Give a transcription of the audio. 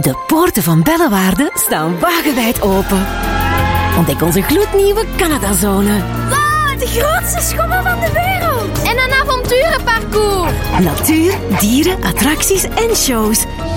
De poorten van Bellewaarde staan wagenwijd open. Ontdek onze gloednieuwe Canadazone. Wow, de grootste schommel van de wereld. En een avonturenparcours. Natuur, dieren, attracties en shows.